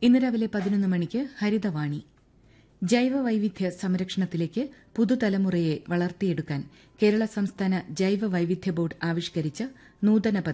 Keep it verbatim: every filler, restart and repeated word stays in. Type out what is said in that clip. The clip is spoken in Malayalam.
ഇന്ന് രാവിലെ പതിനൊന്ന് മണിക്ക് ഹരിതവാണി. ജൈവവൈവിധ്യ സംരക്ഷണത്തിലേക്ക് പുതുതലമുറയെ വളർത്തിയെടുക്കാൻ കേരള സംസ്ഥാന ജൈവവൈവിധ്യ ബോർഡ് ആവിഷ്കരിച്ച നൂതന പദ്ധതി